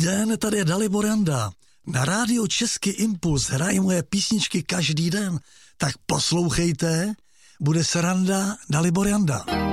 den, tady je Dalibor Janda. Na rádiu Český Impuls hrají moje písničky každý den, tak poslouchejte, bude sranda, Dalibor Janda.